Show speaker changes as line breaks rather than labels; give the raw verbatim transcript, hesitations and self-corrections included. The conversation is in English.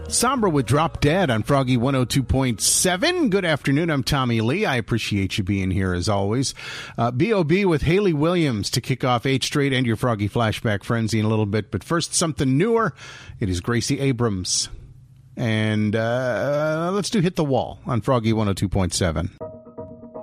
Sombra with Drop Dead on Froggy one oh two point seven. Good afternoon. I'm Tommy Lee. I appreciate you being here as always. Uh, B O B with Haley Williams to kick off eight Straight and your Froggy Flashback Frenzy in a little bit. But first, something newer. It is Gracie Abrams. And uh, let's do Hit the Wall on Froggy one oh two point seven.